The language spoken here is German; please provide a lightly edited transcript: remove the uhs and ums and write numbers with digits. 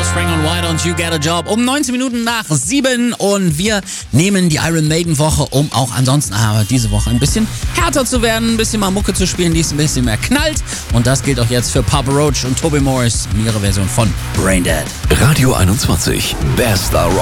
Offspring und Why Don't You Get a Job um 19 Minuten nach 7 und wir nehmen die Iron Maiden Woche, um auch ansonsten diese Woche ein bisschen härter zu werden, ein bisschen mal Mucke zu spielen, die es ein bisschen mehr knallt und das gilt auch jetzt für Papa Roach und Toby Morris, ihre Version von Brain Dead. Radio 21, bester Rock.